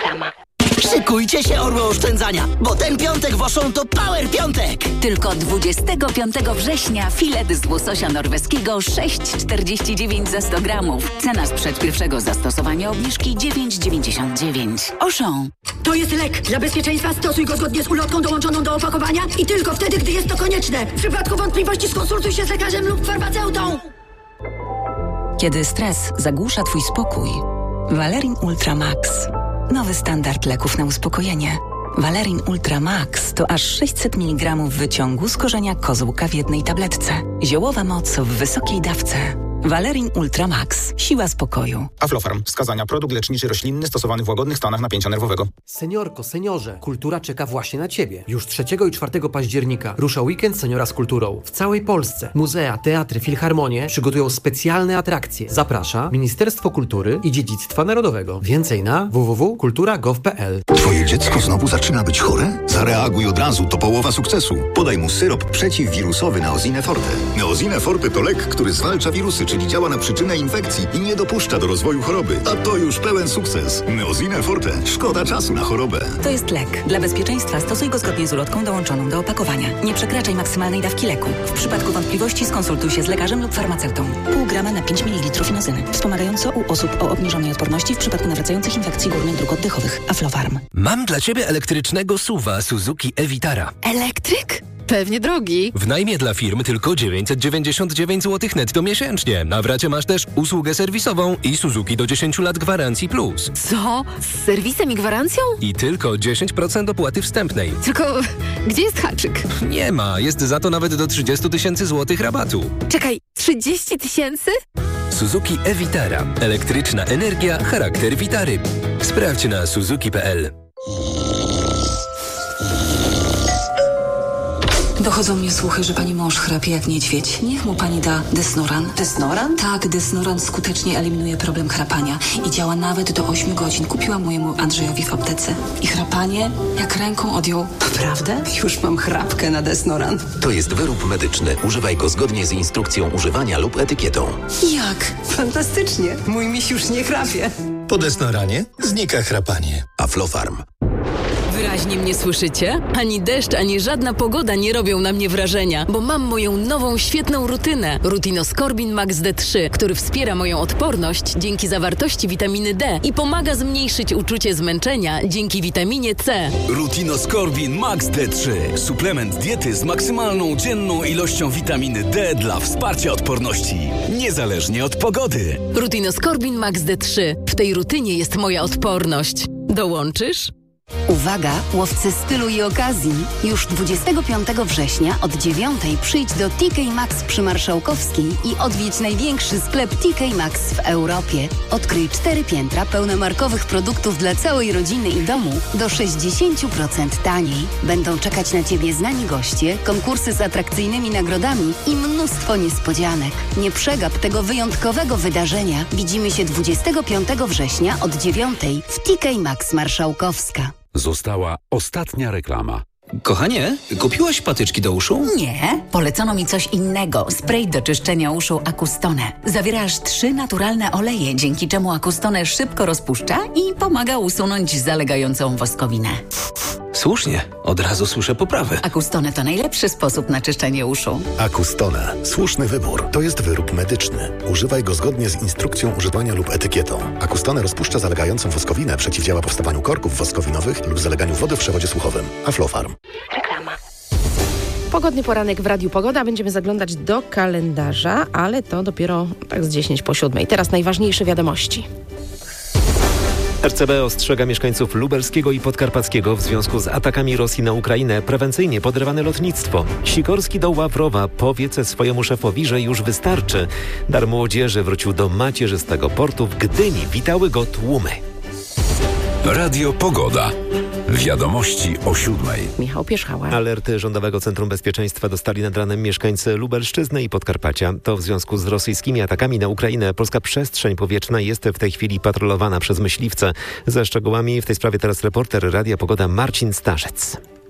Reklama. Szykujcie się, orły oszczędzania, bo ten piątek w Auchan to Power Piątek! Tylko 25 września filet z łososia norweskiego 6,49 za 100 gramów. Cena sprzed pierwszego zastosowania obniżki 9,99. Auchan. To jest lek. Dla bezpieczeństwa stosuj go zgodnie z ulotką dołączoną do opakowania i tylko wtedy, gdy jest to konieczne. W przypadku wątpliwości skonsultuj się z lekarzem lub farmaceutą. Kiedy stres zagłusza Twój spokój, Valerin Ultra Max. Nowy standard leków na uspokojenie. Valerin Ultra Max to aż 600 mg wyciągu z korzenia kozłka w jednej tabletce. Ziołowa moc w wysokiej dawce. Valerin Ultra Max. Siła spokoju. Aflofarm. Wskazania. Produkt leczniczy roślinny stosowany w łagodnych stanach napięcia nerwowego. Seniorko, seniorze, kultura czeka właśnie na Ciebie. Już 3 i 4 października rusza weekend seniora z kulturą. W całej Polsce muzea, teatry, filharmonie przygotują specjalne atrakcje. Zaprasza Ministerstwo Kultury i Dziedzictwa Narodowego. Więcej na www.kultura.gov.pl. Twoje dziecko znowu zaczyna być chore? Zareaguj od razu, to połowa sukcesu. Podaj mu syrop przeciwwirusowy Neosine Forte. Neosine Forte to lek, który zwalcza wirusy, czyli działa na przyczynę infekcji i nie dopuszcza do rozwoju choroby. A to już pełen sukces. Neosine Forte. Szkoda czasu na chorobę. To jest lek. Dla bezpieczeństwa stosuj go zgodnie z ulotką dołączoną do opakowania. Nie przekraczaj maksymalnej dawki leku. W przypadku wątpliwości skonsultuj się z lekarzem lub farmaceutą. Pół grama na 5 ml inozyny. Wspomagająco u osób o obniżonej odporności w przypadku nawracających infekcji górnych dróg oddechowych. Aflofarm. Mam dla Ciebie elektrycznego SUV-a Suzuki e-Vitara. Elektryk? Pewnie drogi. W najmie dla firm tylko 999 zł netto miesięcznie. Na wracie masz też usługę serwisową i Suzuki do 10 lat gwarancji plus. Co? Z serwisem i gwarancją? I tylko 10% opłaty wstępnej. Tylko gdzie jest haczyk? Nie ma. Jest za to nawet do 30 000 złotych rabatu. Czekaj, 30 000? Suzuki e-Vitara. Elektryczna energia, charakter Vitary. Sprawdź na suzuki.pl. Dochodzą mnie słuchy, że pani mąż chrapie jak niedźwiedź. Niech mu pani da Desnoran. Desnoran? Tak, Desnoran skutecznie eliminuje problem chrapania i działa nawet do 8 godzin. Kupiłam mojemu Andrzejowi w aptece. I chrapanie jak ręką odjął. Naprawdę? Już mam chrapkę na Desnoran. To jest wyrób medyczny. Używaj go zgodnie z instrukcją używania lub etykietą. Jak? Fantastycznie. Mój miś już nie chrapie. Po Desnoranie znika chrapanie. Aflofarm. Wyraźnie mnie słyszycie? Ani deszcz, ani żadna pogoda nie robią na mnie wrażenia, bo mam moją nową, świetną rutynę. Rutinoskorbin Max D3, który wspiera moją odporność dzięki zawartości witaminy D i pomaga zmniejszyć uczucie zmęczenia dzięki witaminie C. Rutinoskorbin Max D3. Suplement diety z maksymalną dzienną ilością witaminy D dla wsparcia odporności, niezależnie od pogody. Rutinoskorbin Max D3. W tej rutynie jest moja odporność. Dołączysz? Uwaga, łowcy stylu i okazji. Już 25 września od 9:00 przyjdź do TK Maxx przy Marszałkowskiej i odwiedź największy sklep TK Maxx w Europie. Odkryj 4 piętra pełne markowych produktów dla całej rodziny i domu do 60% taniej. Będą czekać na Ciebie znani goście, konkursy z atrakcyjnymi nagrodami i mnóstwo niespodzianek. Nie przegap tego wyjątkowego wydarzenia. Widzimy się 25 września od 9:00 w TK Maxx Marszałkowska. Została ostatnia reklama. Kochanie, kupiłaś patyczki do uszu? Nie, polecono mi coś innego. Spray do czyszczenia uszu Acustone. Zawiera aż 3 naturalne oleje, dzięki czemu Acustone szybko rozpuszcza i pomaga usunąć zalegającą woskowinę. Słusznie, od razu słyszę poprawę. Acustone to najlepszy sposób na czyszczenie uszu. Acustone. Słuszny wybór. To jest wyrób medyczny. Używaj go zgodnie z instrukcją używania lub etykietą. Acustone rozpuszcza zalegającą woskowinę, przeciwdziała powstawaniu korków woskowinowych lub zaleganiu wody w przewodzie słuchowym. Aflofarm. Reklama. Pogodny poranek w Radiu Pogoda. Będziemy zaglądać do kalendarza, ale to dopiero tak z 10 po 7. Teraz najważniejsze wiadomości. RCB ostrzega mieszkańców lubelskiego i podkarpackiego w związku z atakami Rosji na Ukrainę. Prewencyjnie podrywane lotnictwo. Sikorski do Ławrowa. Powiedz swojemu szefowi, że już wystarczy. Dar młodzieży wrócił do macierzystego portu w Gdyni. Witały go tłumy. Radio Pogoda. Wiadomości o 7:00. Michał Pierzchała. Alerty Rządowego Centrum Bezpieczeństwa dostali nad ranem mieszkańcy Lubelszczyzny i Podkarpacia. To w związku z rosyjskimi atakami na Ukrainę. Polska przestrzeń powietrzna jest w tej chwili patrolowana przez myśliwce. Ze szczegółami w tej sprawie teraz reporter Radia Pogoda Marcin Starzec.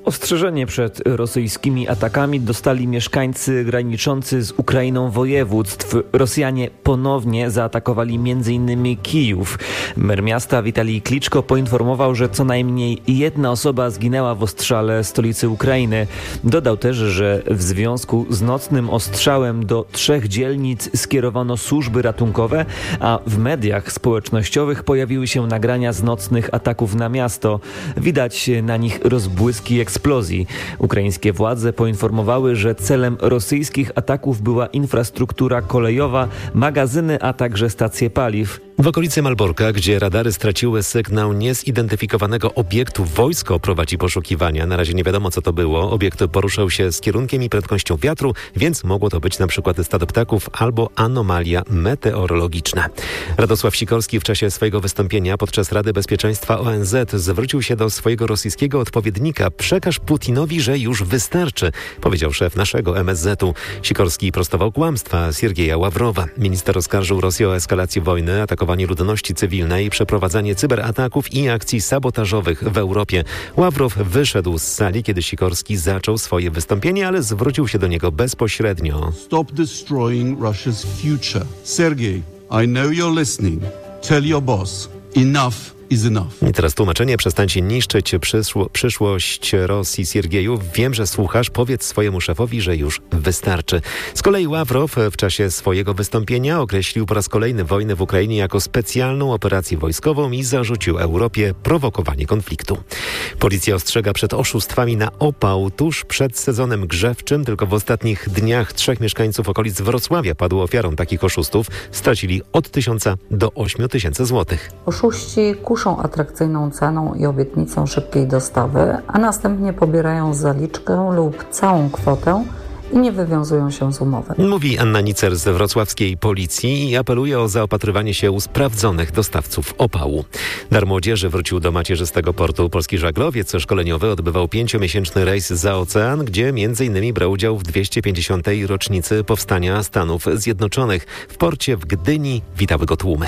Ostrzeżenie przed rosyjskimi atakami dostali mieszkańcy graniczący z Ukrainą województw. Rosjanie ponownie zaatakowali m.in. Kijów. Mer miasta Witalij Kliczko poinformował, że co najmniej jedna osoba zginęła w ostrzale stolicy Ukrainy. Dodał też, że w związku z nocnym ostrzałem do 3 dzielnic skierowano służby ratunkowe, a w mediach społecznościowych pojawiły się nagrania z nocnych ataków na miasto. Widać na nich rozbłyski eksplozji. Ukraińskie władze poinformowały, że celem rosyjskich ataków była infrastruktura kolejowa, magazyny, a także stacje paliw. W okolicy Malborka, gdzie radary straciły sygnał niezidentyfikowanego obiektu, wojsko prowadzi poszukiwania. Na razie nie wiadomo, co to było. Obiekt poruszał się z kierunkiem i prędkością wiatru, więc mogło to być na przykład stado ptaków albo anomalia meteorologiczna. Radosław Sikorski w czasie swojego wystąpienia podczas Rady Bezpieczeństwa ONZ zwrócił się do swojego rosyjskiego odpowiednika: przekaż Putinowi, że już wystarczy, powiedział szef naszego MSZ-u. Sikorski prostował kłamstwa Siergieja Ławrowa. Minister oskarżył Rosję o eskalację wojny, atakowanie ludności cywilnej, przeprowadzanie cyberataków i akcji sabotażowych w Europie. Ławrow wyszedł z sali, kiedy Sikorski zaczął swoje wystąpienie, ale zwrócił się do niego bezpośrednio. Stop destroying Russia's future. Sergej, I know you're listening. Tell your boss, enough is enough. I teraz tłumaczenie: przestańcie niszczyć przyszłość Rosji. Siergieju, wiem, że słuchasz, powiedz swojemu szefowi, że już wystarczy. Z kolei Ławrow w czasie swojego wystąpienia określił po raz kolejny wojnę w Ukrainie jako specjalną operację wojskową i zarzucił Europie prowokowanie konfliktu. Policja ostrzega przed oszustwami na opał tuż przed sezonem grzewczym. Tylko w ostatnich dniach 3 mieszkańców okolic Wrocławia padło ofiarą takich oszustów. Stracili od 1000 do 8000 złotych. Oszuści kuszą atrakcyjną ceną i obietnicą szybkiej dostawy, a następnie pobierają zaliczkę lub całą kwotę i nie wywiązują się z umowy. Mówi Anna Nicer z wrocławskiej policji i apeluje o zaopatrywanie się u sprawdzonych dostawców opału. Dar Młodzieży wrócił do macierzystego portu. Polski żaglowiec szkoleniowy odbywał 5-miesięczny rejs za ocean, gdzie m.in. brał udział w 250. rocznicy powstania Stanów Zjednoczonych. W porcie w Gdyni witały go tłumy.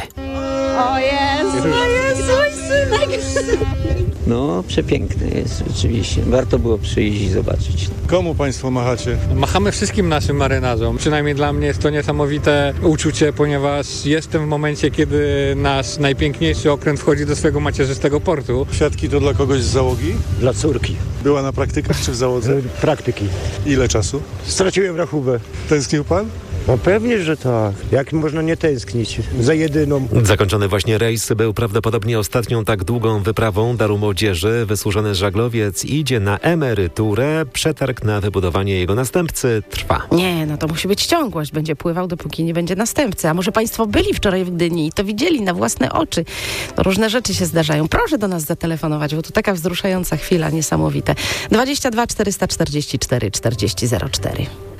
O Jezu, mój synek! No, przepiękny jest rzeczywiście. Warto było przyjść i zobaczyć. Komu państwo machacie? Machamy wszystkim naszym marynarzom. Przynajmniej dla mnie jest to niesamowite uczucie, ponieważ jestem w momencie, kiedy nasz najpiękniejszy okręt wchodzi do swojego macierzystego portu. Siatki to dla kogoś z załogi? Dla córki. Była na praktykach czy w załodze? Praktyki. Ile czasu? Straciłem rachubę. Tęsknił pan? No pewnie, że tak. Jak można nie tęsknić za jedyną. Zakończony właśnie rejs był prawdopodobnie ostatnią tak długą wyprawą Daru Młodzieży. Wysłużony żaglowiec idzie na emeryturę. Przetarg na wybudowanie jego następcy trwa. Nie, no to musi być ciągłość. Będzie pływał, dopóki nie będzie następcy. A może państwo byli wczoraj w Gdyni i to widzieli na własne oczy. No, różne rzeczy się zdarzają. Proszę do nas zatelefonować, bo to taka wzruszająca chwila, niesamowite. 22 444 40 04.